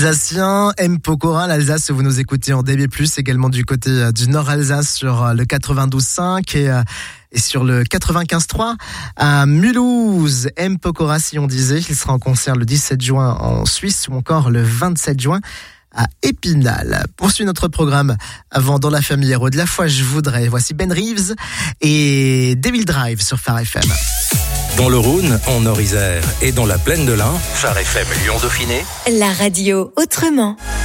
Alsacien, M. Pokora, l'Alsace, vous nous écoutez en DB+, également du côté du Nord Alsace sur le 92.5 et sur le 95.3 à Mulhouse. M. Pokora, si on disait, il sera en concert le 17 juin en Suisse ou encore le 27 juin à Épinal. Poursuit notre programme avant Dans la famille héros de la foi, je voudrais. Voici Ben Reeves et Devil Drive sur Phare FM. Dans le Rhône, en Nord-Isère et dans la plaine de l'Ain, Phare FM Lyon-Dauphiné. La radio autrement.